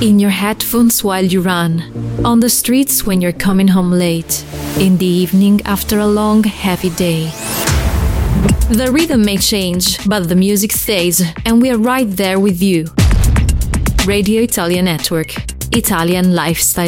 In your headphones while you run, on the streets when you're coming home late, in the evening after a long, heavy day. The rhythm may change, but the music stays, and we're right there with you. Radio Italia Network, Italian Lifestyle.